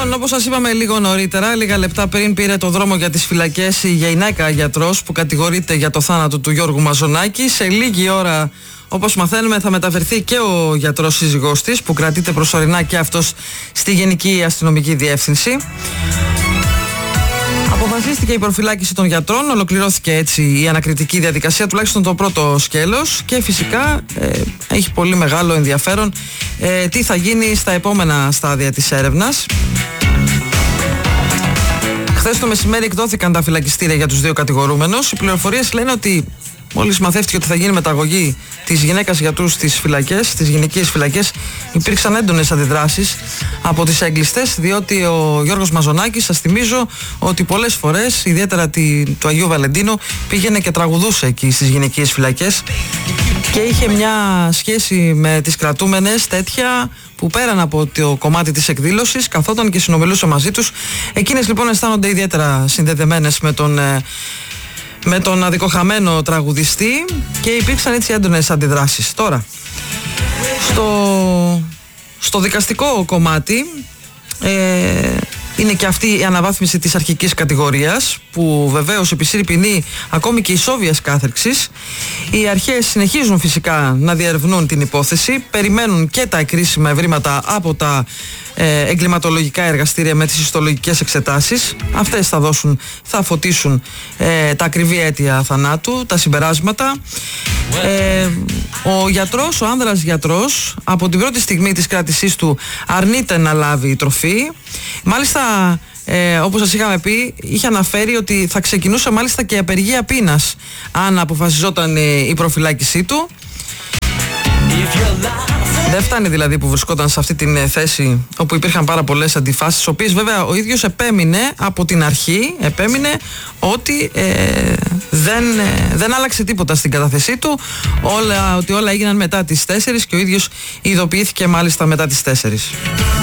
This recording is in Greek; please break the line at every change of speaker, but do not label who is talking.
Λοιπόν, όπως σας είπαμε λίγο νωρίτερα, λίγα λεπτά πριν πήρε το δρόμο για τις φυλακές η γυναίκα γιατρός που κατηγορείται για το θάνατο του Γιώργου Μαζονάκη. Σε λίγη ώρα, όπως μαθαίνουμε, θα μεταφερθεί και ο γιατρός σύζυγός της, που κρατείται προσωρινά και αυτός στη Γενική Αστυνομική Διεύθυνση. Αποφασίστηκε η προφυλάκηση των γιατρών, ολοκληρώθηκε έτσι η ανακριτική διαδικασία, τουλάχιστον το πρώτο σκέλος, και φυσικά έχει πολύ μεγάλο ενδιαφέρον τι θα γίνει στα επόμενα στάδια της έρευνας. Χθες το μεσημέρι εκδόθηκαν τα φυλακιστήρια για τους δύο κατηγορούμενους. Οι πληροφορίες λένε ότι μόλις μαθεύτηκε ότι θα γίνει μεταγωγή της γυναίκας γιατρούς στις φυλακές, στις γυναικείες φυλακές, υπήρξαν έντονες αντιδράσεις από τις έγκλειστες, διότι ο Γιώργος Μαζονάκης, σας θυμίζω ότι πολλές φορές, ιδιαίτερα του Αγίου Βαλεντίνου, πήγαινε και τραγουδούσε εκεί στις γυναικείες φυλακές και είχε μια σχέση με τις κρατούμενες τέτοια που πέραν από το κομμάτι της εκδήλωσης καθόταν και συνομιλούσε μαζί τους. Εκείνες λοιπόν αισθάνονται ιδιαίτερα συνδεδεμένες με τον αδικοχαμένο τραγουδιστή και υπήρξαν έτσι έντονες αντιδράσεις. Τώρα, στο δικαστικό κομμάτι είναι και αυτή η αναβάθμιση της αρχικής κατηγορίας, που βεβαίως επισύρει ποινή ακόμη και ισόβιας κάθερξης. Οι αρχές συνεχίζουν φυσικά να διερευνούν την υπόθεση, περιμένουν και τα εκρίσιμα ευρήματα από τα εγκληματολογικά εργαστήρια με τις ιστολογικές εξετάσεις. Αυτές θα φωτίσουν τα ακριβή αίτια θανάτου, τα συμπεράσματα. Ο γιατρός, ο άνδρας γιατρός, από την πρώτη στιγμή της κράτησής του αρνείται να λάβει τροφή. Μάλιστα, όπως σας είχαμε πει, είχε αναφέρει ότι θα ξεκινούσε μάλιστα και απεργία πείνας αν αποφασιζόταν η προφυλάκησή του. Δεν φτάνει δηλαδή που βρισκόταν σε αυτή την θέση όπου υπήρχαν πάρα πολλές αντιφάσεις, οι οποίες βέβαια ο ίδιος επέμεινε από την αρχή, ότι δεν άλλαξε τίποτα στην κατάθεσή του, ότι όλα έγιναν μετά τις 4 και ο ίδιος ειδοποιήθηκε μάλιστα μετά τις 4.